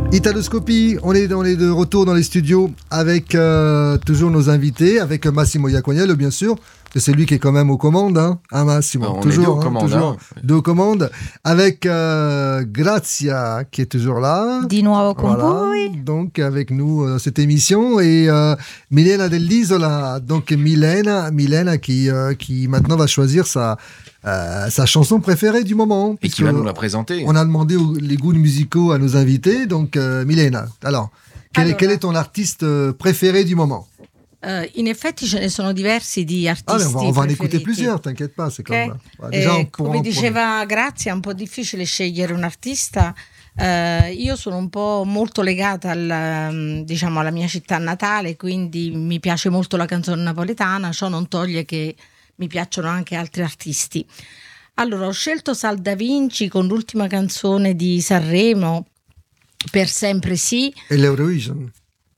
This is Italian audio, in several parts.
Italoscopie, on est de retour dans les studios avec toujours nos invités, avec Massimo Iacognello bien sûr, c'est lui qui est quand même aux commandes, hein Massimo, on toujours, est deux aux commandes, toujours deux aux commandes, avec Grazia qui est toujours là. Di nuovo con voi. Donc avec nous dans cette émission et Milena dell'Isola, donc Milena qui maintenant va choisir sa chanson préférée du moment. Et qui va nous la présenter. On a demandé les goûts musicaux à nos invités, donc Milena, alors, quel est ton artiste préféré du moment? In effetti ce ne sono diversi di artisti on va en preferiti. écouter plusieurs, t'inquiète pas, c'est Okay. comme déjà come diceva Grazia, è un po' difficile scegliere un artista. Io sono un po' molto legata alla mia città natale, quindi mi piace molto la canzone napoletana, ciò non toglie che mi piacciono anche altri artisti. Allora, ho scelto Sal Da Vinci con l'ultima canzone di Sanremo, Per sempre sì, e l'Eurovisione.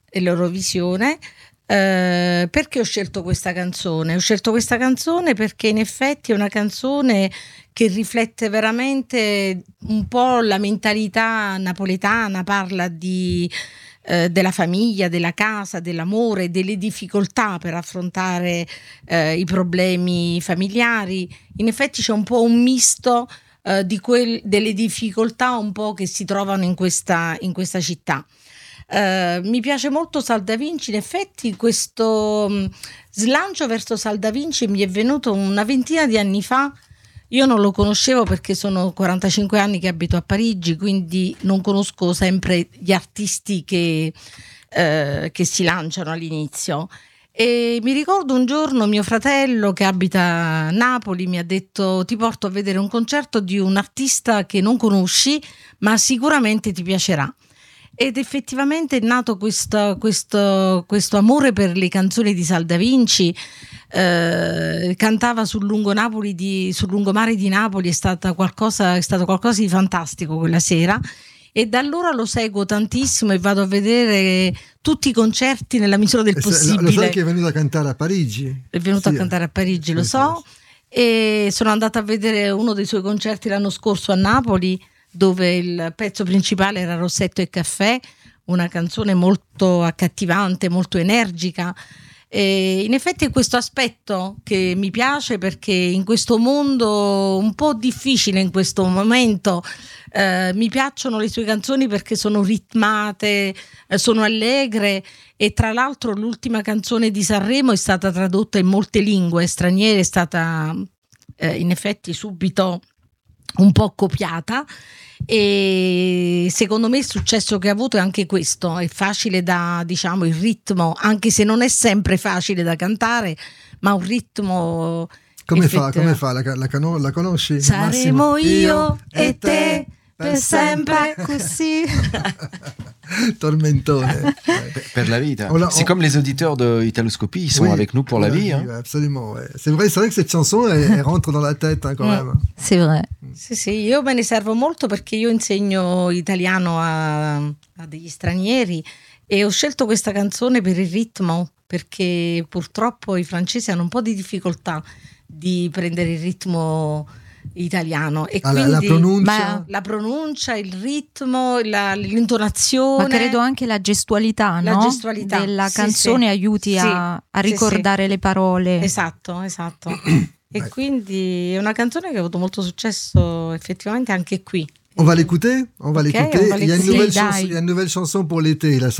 Perché ho scelto questa canzone? Ho scelto questa canzone perché in effetti è una canzone che riflette veramente un po' la mentalità napoletana, parla della famiglia, della casa, dell'amore, delle difficoltà per affrontare i problemi familiari. In effetti c'è un po' un misto delle difficoltà un po' che si trovano in questa città. Mi piace molto Sal Da Vinci, in effetti questo slancio verso Sal Da Vinci mi è venuto una ventina di anni fa. Io non lo conoscevo perché sono 45 anni che abito a Parigi, quindi non conosco sempre gli artisti che si lanciano all'inizio. E mi ricordo un giorno mio fratello che abita a Napoli mi ha detto: ti porto a vedere un concerto di un artista che non conosci ma sicuramente ti piacerà. Ed effettivamente è nato questo amore per le canzoni di Sal Da Vinci. Cantava sul lungomare di Napoli, è stato qualcosa di fantastico quella sera, e da allora lo seguo tantissimo e vado a vedere tutti i concerti nella misura del possibile. Lo sai che è venuto a cantare a Parigi? È venuto a cantare a Parigi, lo so, e sono andata a vedere uno dei suoi concerti l'anno scorso a Napoli, dove il pezzo principale era Rossetto e Caffè, una canzone molto accattivante, molto energica. E in effetti è questo aspetto che mi piace, perché in questo mondo un po' difficile in questo momento mi piacciono le sue canzoni perché sono ritmate, sono allegre, e tra l'altro l'ultima canzone di Sanremo è stata tradotta in molte lingue straniere, è stata in effetti subito un po' copiata, e secondo me il successo che ha avuto è anche questo. È facile il ritmo, anche se non è sempre facile da cantare, ma un ritmo come fa? La conosci? Saremo io e te per sempre così. Tormentone. Per la vie. C'est comme les auditeurs de Italoscopie, ils sont avec nous pour la vie. Absolument, ouais. C'est vrai que cette chanson elle rentre dans la tête quand même. C'est vrai. Sì, io me ne servo molto perché io insegno italiano a degli stranieri, e ho scelto questa canzone per il ritmo, perché purtroppo i francesi hanno un po' di difficoltà di prendere il ritmo italiano, e quindi la pronuncia, il ritmo, l'intonazione, ma credo anche la gestualità, la no? gestualità della canzone aiuti a ricordare le parole. Esatto. E quindi è una canzone che ha avuto molto successo effettivamente anche qui. On va l'écouter. Okay, Il y a une nouvelle chanson pour l'été.